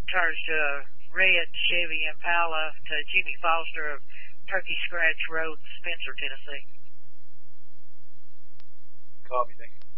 charged red Chevy Impala to Jimmy Foster of Turkey Scratch Road, Spencer, Tennessee. Copy, thank you.